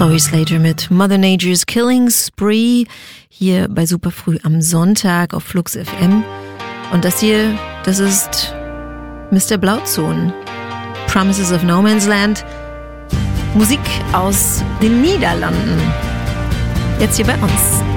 Chloe Slater mit Mother Nature's Killing Spree hier bei Superfrüh am Sonntag auf Flux FM. Und das hier, das ist Mr. Blauzoon, Promises of No Man's Land, Musik aus den Niederlanden. Jetzt hier bei uns.